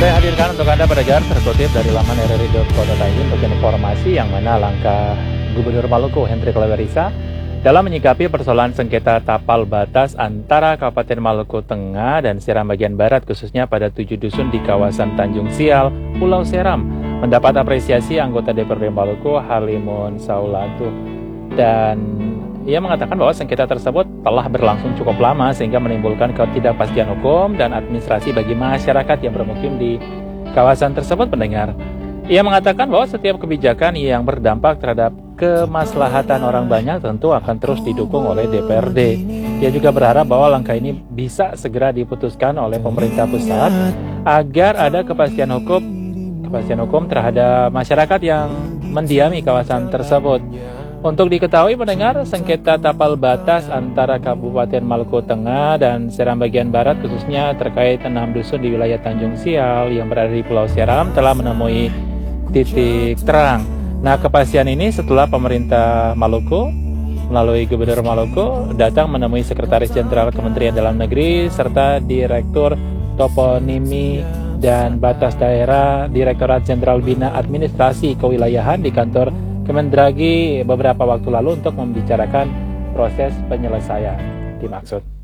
Saya hadirkan untuk Anda pendengar terkutip dari laman rri.co.id untuk informasi yang mana langkah Gubernur Maluku Hendrik Lewerisa dalam menyikapi persoalan sengketa tapal batas antara Kabupaten Maluku Tengah dan Seram bagian Barat, khususnya pada 7 dusun di kawasan Tanjung Sial, Pulau Seram, mendapat apresiasi anggota DPRD Maluku Halimun Saulatu. Dan ia mengatakan bahwa sengketa tersebut telah berlangsung cukup lama sehingga menimbulkan ketidakpastian hukum dan administrasi bagi masyarakat yang bermukim di kawasan tersebut, pendengar. Ia mengatakan bahwa setiap kebijakan yang berdampak terhadap kemaslahatan orang banyak tentu akan terus didukung oleh DPRD. Ia juga berharap bahwa langkah ini bisa segera diputuskan oleh pemerintah pusat agar ada kepastian hukum terhadap masyarakat yang mendiami kawasan tersebut. Untuk diketahui pendengar, sengketa tapal batas antara Kabupaten Maluku Tengah dan Seram bagian Barat, khususnya terkait 6 dusun di wilayah Tanjung Sial yang berada di Pulau Seram, telah menemui titik terang. Nah, kepastian ini setelah pemerintah Maluku melalui Gubernur Maluku datang menemui Sekretaris Jenderal Kementerian Dalam Negeri serta Direktur Toponimi dan Batas Daerah Direktorat Jenderal Bina Administrasi Kewilayahan di kantor Kemendagri beberapa waktu lalu untuk membicarakan proses penyelesaian dimaksud.